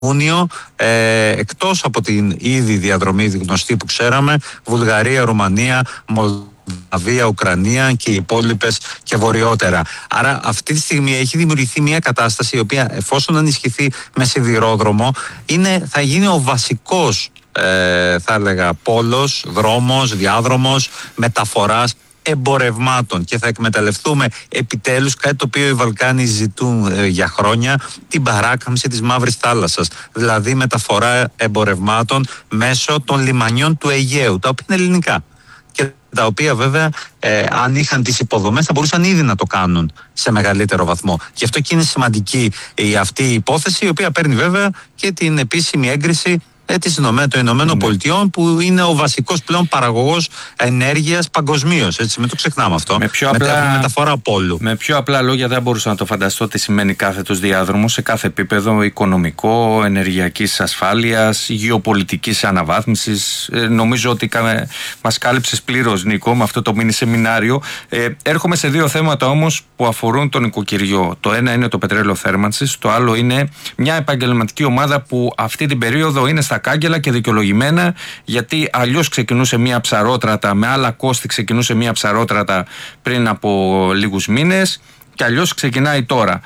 Ιούνιο, εκτός από την ήδη διαδρομή γνωστή που ξέραμε, Βουλγαρία, Ρουμανία, Μολδαβία, Ουκρανία και οι υπόλοιπες και βορειότερα. Άρα αυτή τη στιγμή έχει δημιουργηθεί μια κατάσταση η οποία, εφόσον ενισχυθεί με σιδηρόδρομο, θα γίνει ο βασικός θα έλεγα πόλος, δρόμος, διάδρομος μεταφοράς εμπορευμάτων, και θα εκμεταλλευτούμε επιτέλους κάτι το οποίο οι Βαλκάνοι ζητούν για χρόνια, την παράκαμψη της Μαύρης Θάλασσας, δηλαδή μεταφορά εμπορευμάτων μέσω των λιμανιών του Αιγαίου, τα οποία είναι ελληνικά και τα οποία βέβαια αν είχαν τις υποδομές θα μπορούσαν ήδη να το κάνουν σε μεγαλύτερο βαθμό. Γι' αυτό και είναι σημαντική αυτή η υπόθεση, η οποία παίρνει βέβαια και την επίσημη έγκριση των Ηνωμένων Πολιτειών, που είναι ο βασικός πλέον παραγωγός ενέργειας παγκοσμίως. Έτσι, μην το ξεχνάμε αυτό. Μεταφορά πόλου. Με πιο απλά λόγια, δεν μπορούσα να το φανταστώ τι σημαίνει κάθετος διάδρομος σε κάθε επίπεδο: οικονομικό, ενεργειακής ασφάλειας, γεωπολιτικής αναβάθμισης. Νομίζω ότι μας κάλυψες πλήρως, Νίκο, με αυτό το μίνι σεμινάριο. Έρχομαι σε δύο θέματα όμως που αφορούν τον οικοκυριό. Το ένα είναι το πετρέλαιο θέρμανσης, το άλλο είναι μια επαγγελματική ομάδα που αυτή την περίοδο είναι στα κάγκελα και δικαιολογημένα, γιατί αλλιώς ξεκινούσε μια ψαρότρατα, με άλλα κόστη ξεκινούσε μια ψαρότρατα πριν από λίγους μήνες, και αλλιώς ξεκινάει τώρα.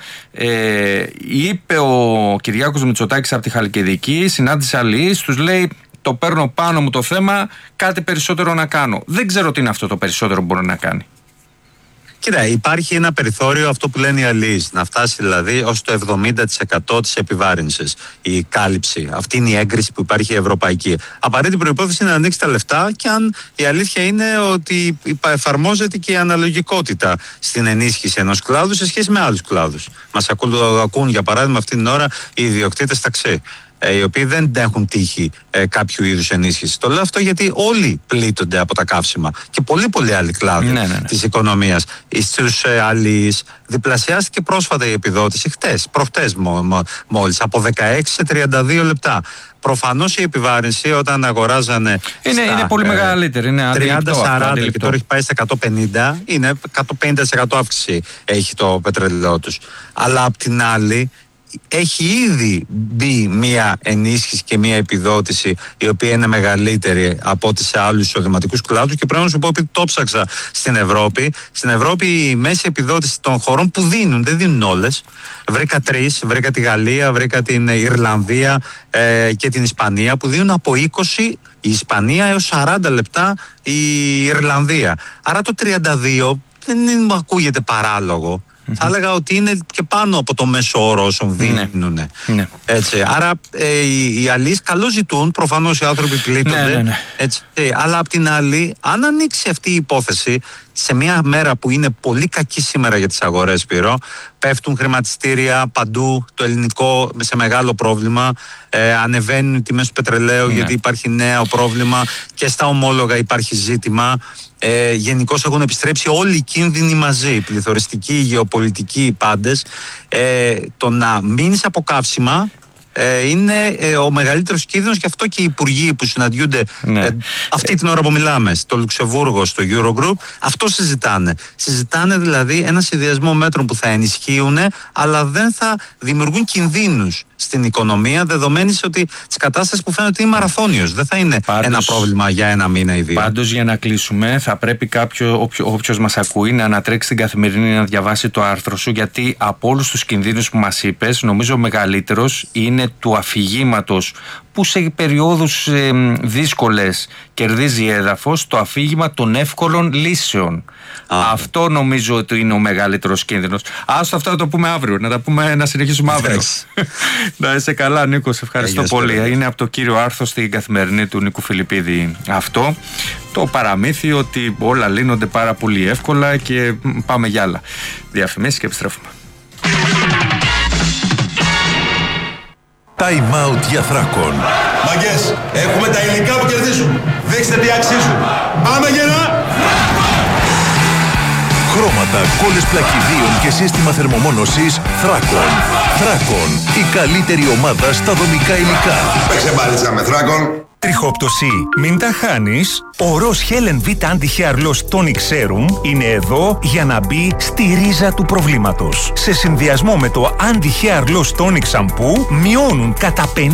Είπε ο Κυριάκος Μητσοτάκης από τη Χαλκιδική, συνάντησε αλληλείς, τους λέει: το παίρνω πάνω μου το θέμα, κάτι περισσότερο να κάνω. Δεν ξέρω τι είναι αυτό το περισσότερο που μπορεί να κάνει. Κοίτα, υπάρχει ένα περιθώριο, αυτό που λένε οι αλληλείς, να φτάσει δηλαδή ως το 70% της επιβάρυνσης, η κάλυψη. Αυτή είναι η έγκριση που υπάρχει η ευρωπαϊκή. Απαραίτητη προϋπόθεση είναι να ανοίξει τα λεφτά, και αν η αλήθεια είναι ότι εφαρμόζεται και η αναλογικότητα στην ενίσχυση ενός κλάδου σε σχέση με άλλους κλάδους. Μας ακούν για παράδειγμα αυτή την ώρα οι ιδιοκτήτες ταξί, οι οποίοι δεν έχουν τύχει κάποιου είδους ενίσχυση. Το λέω αυτό γιατί όλοι πλήττονται από τα καύσιμα και πολλοί άλλοι κλάδοι της οικονομίας. Στους αλληλείς διπλασιάστηκε πρόσφατα η επιδότηση προχτές μόλις, από 16 σε 32 λεπτά. Προφανώς η επιβάρυνση όταν αγοράζανε είναι πολύ μεγαλύτερη, είναι 30-40 και τώρα έχει πάει στα 150, είναι 150% αύξηση έχει το πετρελαιό τους. Αλλά απ' την άλλη έχει ήδη μπει μια ενίσχυση και μια επιδότηση η οποία είναι μεγαλύτερη από ό,τι σε άλλους εισοδηματικούς κλάδους, και πρέπει να σου πω, επειδή το ψάξα στην Ευρώπη. Στην Ευρώπη η μέση επιδότηση των χωρών που δίνουν, δεν δίνουν όλες, βρήκα τρεις, βρήκα τη Γαλλία, βρήκα την Ιρλανδία και την Ισπανία, που δίνουν από 20 η Ισπανία έως 40 λεπτά η Ιρλανδία. Άρα το 32 δεν μου ακούγεται παράλογο. Θα έλεγα ότι είναι και πάνω από το μέσο όρο όσων δίνουν. Έτσι. Άρα οι αλληλείς καλό ζητούν, προφανώς οι άνθρωποι πλήττονται. Έτσι. Αλλά απ' την άλλη, αν ανοίξει αυτή η υπόθεση σε μια μέρα που είναι πολύ κακή σήμερα για τις αγορές, Σπύρο, πέφτουν χρηματιστήρια παντού, το ελληνικό σε μεγάλο πρόβλημα, ανεβαίνουν οι τιμές του πετρελαίου γιατί υπάρχει νέο πρόβλημα, και στα ομόλογα υπάρχει ζήτημα. Γενικώς έχουν επιστρέψει όλοι οι κίνδυνοι μαζί, οι πληθωριστικοί, οι γεωπολιτικοί, οι πάντες. Το να μείνεις από καύσιμα είναι ο μεγαλύτερος κίνδυνος, και αυτό και οι υπουργοί που συναντιούνται αυτή την ώρα που μιλάμε στο Λουξεμβούργο, στο Eurogroup, αυτό συζητάνε. Συζητάνε δηλαδή ένα συνδυασμό μέτρων που θα ενισχύουν, αλλά δεν θα δημιουργούν κινδύνους στην οικονομία, δεδομένης ότι της κατάστασης που φαίνεται είναι μαραθώνιος. Δεν θα είναι ένα πρόβλημα για ένα μήνα ή δύο. Πάντως, για να κλείσουμε, θα πρέπει όποιος μας ακούει να ανατρέξει την Καθημερινή να διαβάσει το άρθρο σου, γιατί από όλους τους κινδύνους που μας είπες, νομίζω ο μεγαλύτερος είναι του αφηγήματος, που σε περιόδους δύσκολες κερδίζει έδαφος, το αφήγημα των εύκολων λύσεων. Αυτό νομίζω ότι είναι ο μεγαλύτερος κίνδυνος. Άστο, αυτά θα το πούμε αύριο, να συνεχίσουμε αύριο. Να είσαι καλά, Νίκο, σε ευχαριστώ πολύ. Είναι από το κύριο άρθρο στην Καθημερινή του Νίκου Φιλιππίδη αυτό. Το παραμύθι ότι όλα λύνονται πάρα πολύ εύκολα, και πάμε για άλλα. Διαφημίσεις και επιστρέφουμε. Time out για Θράκον. Μαγκές, έχουμε τα υλικά που κερδίζουν. Δείξτε τι αξίζουν. Πάμε γερά! Χρώματα, κόλλες πλακιδίων και σύστημα θερμομόνωσης Θράκον. Θράκον, η καλύτερη ομάδα στα δομικά υλικά. Παίξε μπάλιτσα με Θράκον. Τριχόπτωση, μην τα χάνεις. Ο Ροζ Helen V Anti-Hair Loss Tonic Serum είναι εδώ για να μπει στη ρίζα του προβλήματος. Σε συνδυασμό με το Anti-Hair Loss Tonic Shampoo μειώνουν κατά